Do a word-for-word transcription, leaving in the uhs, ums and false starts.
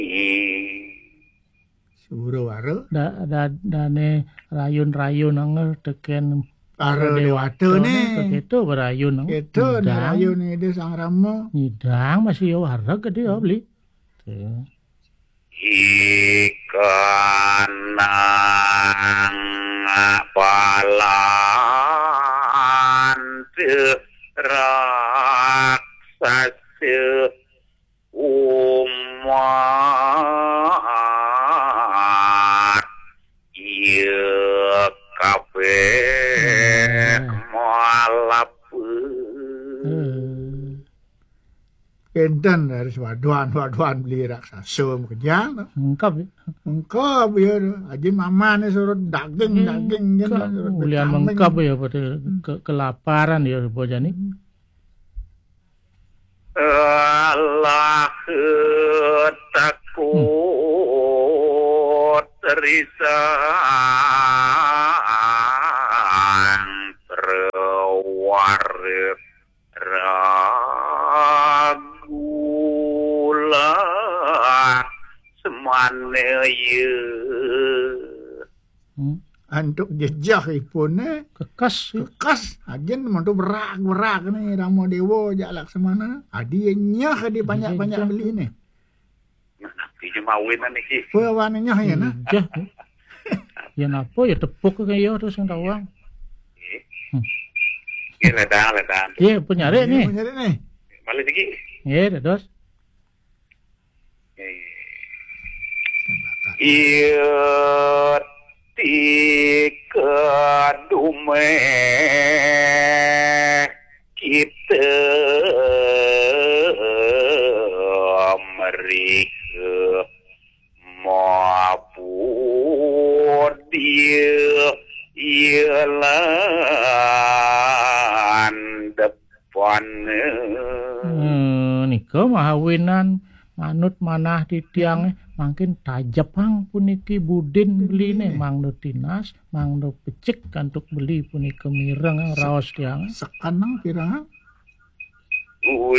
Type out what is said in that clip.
Suruh waro. Da da dane rayun-rayun anger teken Para dewata ni. Keto berayun. Keto ni rayun ni dia sang rama. Nidang masih warga gede ya beli. Ikanang apalan raksasa umat iya kabeh malap Enten dari waduan-waduan beli raksasa kejang. Engkap ya. Engkap ya. Aji mama ni suruh daging-daging. Ulian mengkap ya pada ke kelaparan ya bocah ni. Allah takut risang terwarif ragulah semana ye Antuk jejak ipun eh. Kekas. Kekas. Agen mantu berak-berak ni. Ramo Dewa jak laksamana. Adi nyah di banyak-banyak beli ni. Nanti jemawin ni ki. Apa warna nyah ya na? Ya. Ya napa ya tepuk ke ya terus yang tawang. Ya ledang ledang. Ya penyari ni. Penyari ni. Balik lagi. Ya dos. Iya tika dume kita mereka mabur dia ialah depan hmm, nika mahawinan manut manah di tiang makin tajapang puniki budin beli nih mang no tinas mang no pecik kantuk beli puniki mireng raos tiang Ui